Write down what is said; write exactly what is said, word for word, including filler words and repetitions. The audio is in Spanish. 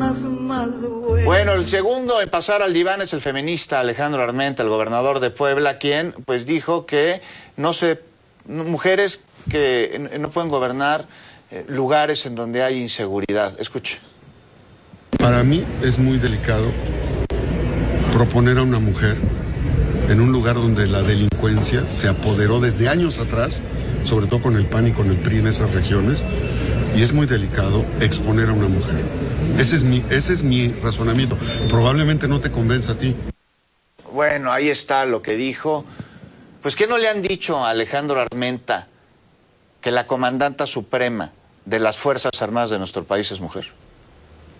más, más bueno. Bueno, el segundo en pasar al diván es el feminista Alejandro Armenta, el gobernador de Puebla, quien pues dijo que no se, mujeres que no pueden gobernar eh, lugares en donde hay inseguridad. Escuche. Para mí es muy delicado proponer a una mujer en un lugar donde la delincuencia se apoderó desde años atrás, sobre todo con el P A N y con el P R I en esas regiones, y es muy delicado exponer a una mujer. Ese es mi, ese es mi razonamiento. Probablemente no te convenza a ti. Bueno, ahí está lo que dijo. Pues, ¿qué no le han dicho a Alejandro Armenta que la comandanta suprema de las Fuerzas Armadas de nuestro país es mujer?